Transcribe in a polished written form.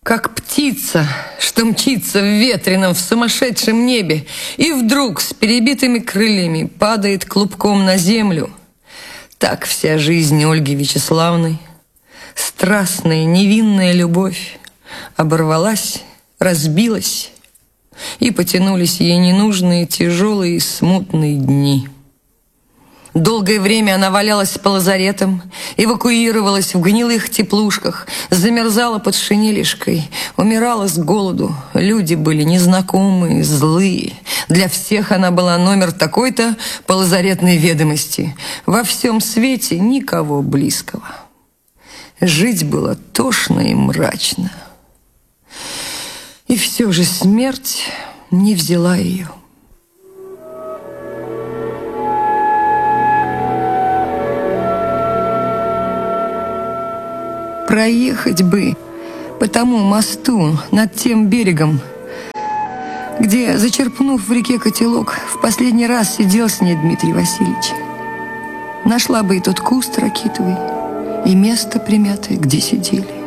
Как птица, что мчится в ветреном, в сумасшедшем небе, и вдруг с перебитыми крыльями падает клубком на землю. Так вся жизнь Ольги Вячеславны, страстная, невинная любовь, оборвалась, разбилась, и потянулись ей ненужные, тяжелые, смутные дни. Долгое время она валялась по лазаретам, эвакуировалась в гнилых теплушках, замерзала под шинелишкой, умирала с голоду. Люди были незнакомые, злые. Для всех она была номер такой-то по лазаретной ведомости. Во всем свете никого близкого. Жить было тошно и мрачно. И все же смерть не взяла ее. Проехать бы по тому мосту над тем берегом, где, зачерпнув в реке котелок, в последний раз сидел с ней Дмитрий Васильевич. Нашла бы и тот куст ракитовый, и место примятое, где сидели.